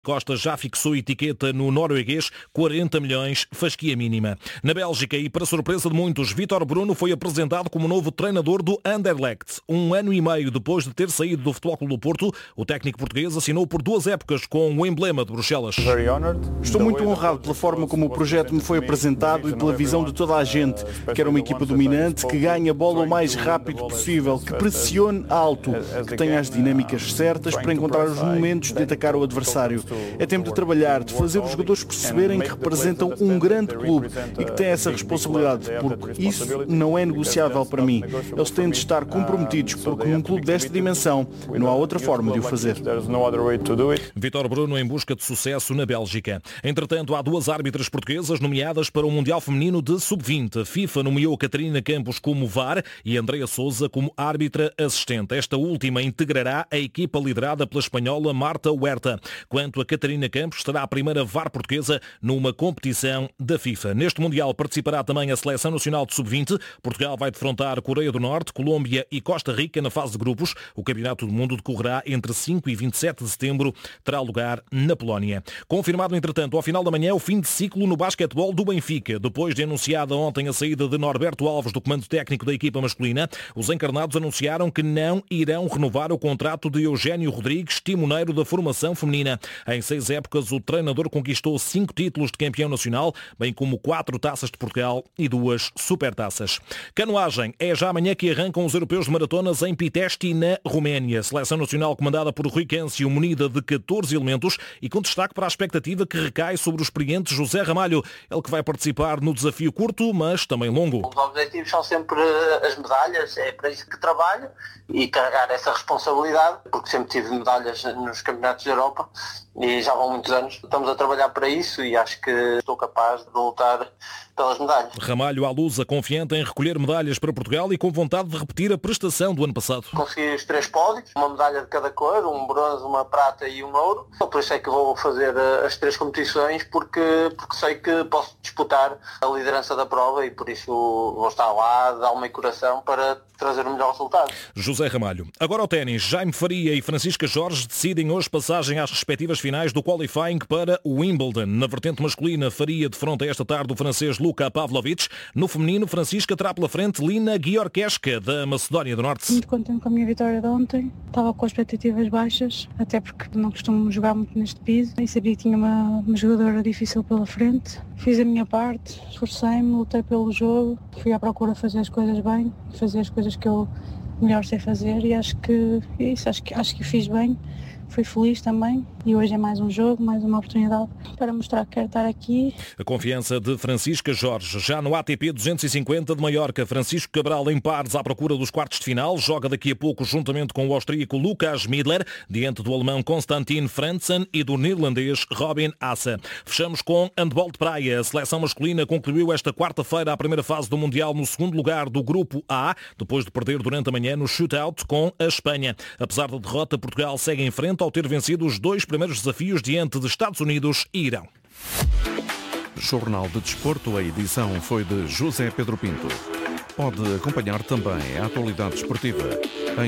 Costa já fixou etiqueta no norueguês, 40 milhões, fasquia mínima. Na Bélgica, e para surpresa de muitos, Vítor Bruno foi apresentado como novo treinador do Anderlecht. 1 ano e meio depois de ter saído do Futebol Clube do Porto, o técnico português assinou por 2 épocas com o emblema de Bruxelas. Estou muito honrado pela forma como o projeto me foi apresentado e pela visão de toda a gente. Quero uma equipa dominante, que ganhe a bola o mais rápido possível, que pressione alto, que tenha as dinâmicas certas para encontrar os momentos de atacar o adversário. É tempo de trabalhar, de fazer os jogadores perceberem que representam um grande clube e que têm essa responsabilidade, porque isso não é negociável para mim. Eles têm de estar comprometidos, porque num clube desta dimensão não há outra forma de o fazer. Vítor Bruno em busca de sucesso na Bélgica. Entretanto, há 2 árbitras portuguesas nomeadas para o Mundial Feminino de Sub-20. A FIFA nomeou Catarina Campos como VAR e Andrea Sousa como árbitra assistente. Esta última integrará a equipa liderada pela espanhola Marta Huerta. Quanto a Catarina Campos, será a primeira VAR portuguesa numa competição da FIFA. Neste Mundial participará também a Seleção Nacional de Sub-20. Portugal vai defrontar Coreia do Norte, Colômbia e Costa Rica na fase de grupos. O Campeonato do Mundo decorrerá entre 5 e 27 de setembro. Terá lugar na Polónia. Confirmado, entretanto, ao final da manhã, o fim de ciclo no basquetebol do Benfica. Depois de anunciada ontem a saída de Norberto Alves do comando técnico da equipa masculina, os encarnados anunciaram que não irão renovar o contrato de Eugénio Rodrigues, timoneiro da formação feminina. Em 6 épocas, o treinador conquistou 5 títulos de campeão nacional, bem como 4 taças de Portugal e 2 supertaças. Canoagem. É já amanhã que arrancam os europeus de maratonas em Pitești, na Roménia. Seleção nacional comandada por Rui Câncio, munida de 14 elementos e com destaque para a expectativa que recai sobre o experiente José Ramalho. Ele que vai participar no desafio curto, mas também longo. Os objetivos são sempre as medalhas, é para isso que trabalho e carregar essa responsabilidade, porque sempre tive medalhas nos campeonatos da Europa e já vão muitos anos. Estamos a trabalhar para isso e acho que estou capaz de lutar pelas medalhas. Ramalho à lusa, confiante em recolher medalhas para Portugal e com vontade de repetir a prestação do ano passado. Consegui os 3 pódios, uma medalha de cada cor, um bronze, uma prata e um ouro. Por isso é que vou fazer as 3 competições, porque sei que posso disputar a liderança da prova e por isso vou estar lá de alma e coração para trazer o melhor resultado. José Ramalho. Agora ao ténis. Jaime Faria e Francisca Jorge decidem hoje passagem às respectivas finais do qualifying para o Wimbledon. Na vertente masculina, Faria defronta esta tarde o francês Luka Pavlovic. No feminino, Francisca terá pela frente Lina Gheorghievska, da Macedónia do Norte. Muito contente com a minha vitória de ontem. Estava com expectativas baixas, até porque não costumo jogar muito neste piso e sabia que tinha uma jogadora difícil pela frente. Fiz a minha parte, esforcei-me, lutei pelo jogo, fui à procura de fazer as coisas bem, fazer as coisas que eu melhor sei fazer e acho que fiz bem. Fui feliz também e hoje é mais um jogo, mais uma oportunidade para mostrar que quero estar aqui. A confiança de Francisca Jorge. Já no ATP 250 de Maiorca, Francisco Cabral em pares à procura dos quartos de final. Joga daqui a pouco juntamente com o austríaco Lukas Midler, diante do alemão Konstantin Franzen e do neerlandês Robin Haase. Fechamos com handball de praia. A seleção masculina concluiu esta quarta-feira a primeira fase do Mundial no segundo lugar do Grupo A, depois de perder durante a manhã no shootout com a Espanha. Apesar da derrota, Portugal segue em frente ao ter vencido os 2 primeiros desafios diante de Estados Unidos e Irão. Jornal de Desporto, a edição foi de José Pedro Pinto. Pode acompanhar também a atualidade desportiva em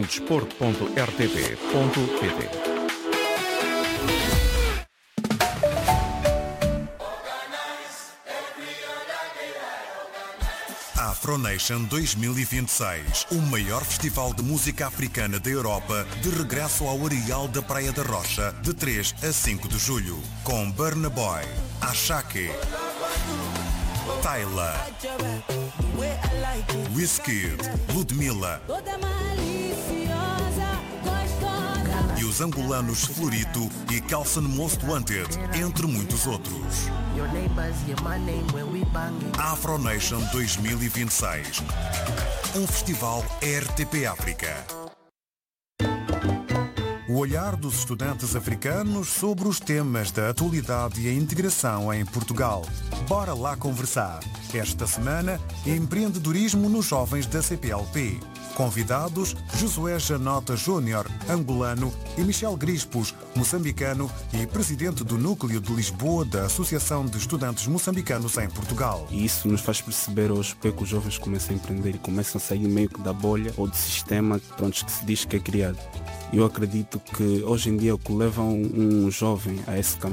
desporto.rtp.pt. Afronation 2026, o maior festival de música africana da Europa, de regresso ao Areal da Praia da Rocha, de 3 a 5 de julho, com Burna Boy, Ashake, Tyla, Wizkid, Ludmilla e os angolanos Florito e Kelson Most Wanted, entre muitos outros. Afronation 2026, um festival RTP África. O olhar dos estudantes africanos sobre os temas da atualidade e a integração em Portugal. Bora lá conversar. Esta semana, empreendedorismo nos jovens da CPLP. Convidados, Josué Janota Júnior, angolano, e Michel Grispos, moçambicano e presidente do Núcleo de Lisboa da Associação de Estudantes Moçambicanos em Portugal. E isso nos faz perceber hoje que os jovens começam a empreender e começam a sair meio que da bolha ou do sistema que se diz que é criado. Eu acredito que hoje em dia o que leva um jovem a esse caminho